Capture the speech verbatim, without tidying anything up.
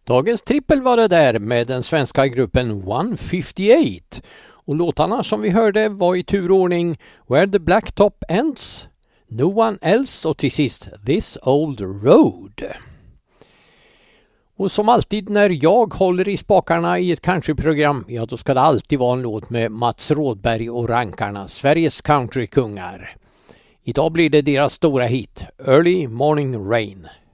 Dagens trippel var det där med den svenska gruppen one fifty-eight. Och låtarna som vi hörde var i turordning Where the Blacktop Ends, No One Else och till sist This Old Road. Och som alltid när jag håller i spakarna i ett countryprogram, ja då ska det alltid vara en låt med Mats Rådberg och Rankarna, Sveriges countrykungar. Idag blir det deras stora hit, Early Morning Rain.